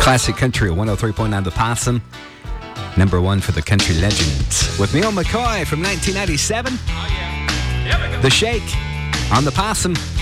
Classic Country 103.9 The Possum. Number one for the country legends. With Neil McCoy from 1997. The Shake on The Possum.